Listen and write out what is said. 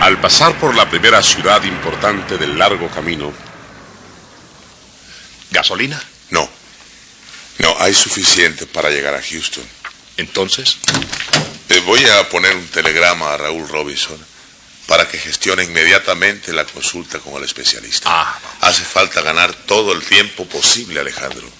Al pasar por la primera ciudad importante del largo camino... ¿Gasolina? No, hay suficiente para llegar a Houston. ¿Entonces? Voy a poner un telegrama a Raúl Robinson para que gestione inmediatamente la consulta con el especialista. Hace falta ganar todo el tiempo posible, Alejandro.